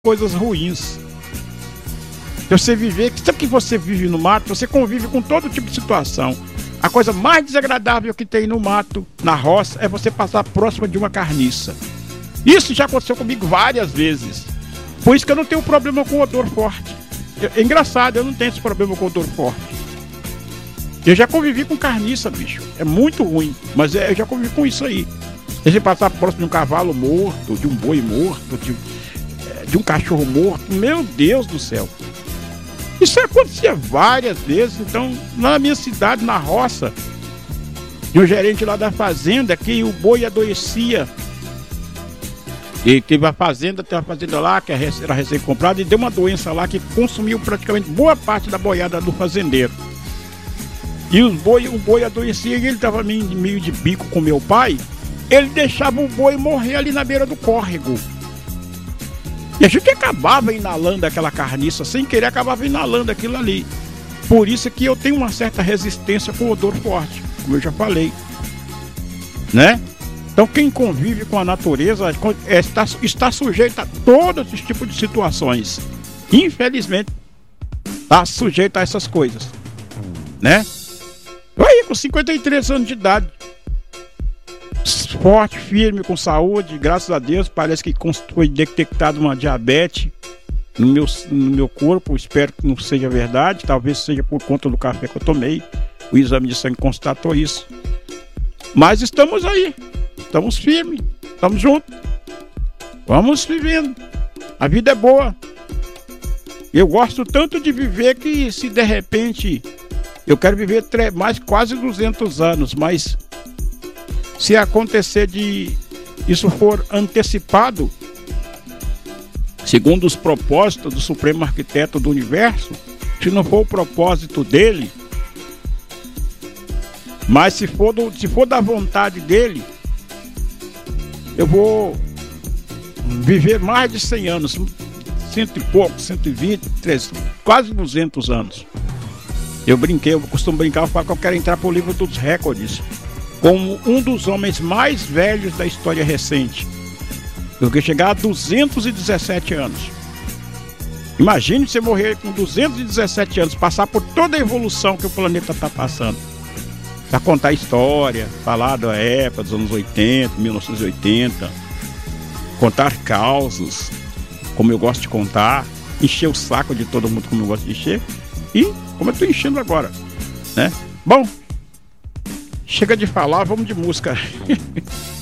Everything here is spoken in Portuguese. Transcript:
coisas ruins. Você viver, sempre que você vive no mato, você convive com todo tipo de situação. A coisa mais desagradável que tem no mato, na roça, é você passar próximo de uma carniça. Isso já aconteceu comigo várias vezes. Por isso que eu não tenho problema com odor forte. É engraçado, eu não tenho esse problema com odor forte. Eu já convivi com carniça, bicho. É muito ruim, mas eu já convivi com isso aí. Você passar próximo de um cavalo morto, de um boi morto, de um cachorro morto, meu Deus do céu. Isso acontecia várias vezes. Então, na minha cidade, na roça, de um gerente lá da fazenda, que o boi adoecia. E teve uma fazenda lá, que era recém-comprada, e deu uma doença lá que consumiu praticamente boa parte da boiada do fazendeiro. E o boi adoecia e ele estava meio de bico com meu pai. Ele deixava o boi morrer ali na beira do córrego. E a gente acabava inalando aquela carniça, sem querer acabava inalando aquilo ali. Por isso que eu tenho uma certa resistência com odor forte, como eu já falei, né? Então quem convive com a natureza está sujeito a todos esses tipos de situações. Infelizmente, está sujeito a essas coisas, né? Eu aí com 53 anos de idade, forte, firme, com saúde, graças a Deus. Parece que foi detectado uma diabetes no meu corpo. Espero que não seja verdade, talvez seja por conta do café que eu tomei. O exame de sangue constatou isso. Mas estamos aí, estamos firmes, estamos juntos, vamos vivendo. A vida é boa. Eu gosto tanto de viver que, se de repente eu quero viver mais quase 200 anos, mas se acontecer de isso for antecipado, segundo os propósitos do Supremo Arquiteto do Universo, se não for o propósito dele, mas se for da vontade dele, eu vou viver mais de 100 anos, 100 e pouco, 120, 300, quase 200 anos. Eu costumo brincar, eu falo que eu quero entrar para o livro dos recordes como um dos homens mais velhos da história recente. Eu quero chegar a 217 anos. Imagine você morrer com 217 anos, passar por toda a evolução que o planeta está passando. Para contar a história, falar da época dos anos 80, 1980, contar causos, como eu gosto de contar, encher o saco de todo mundo como eu gosto de encher, e como eu estou enchendo agora, né? Bom, chega de falar, vamos de música.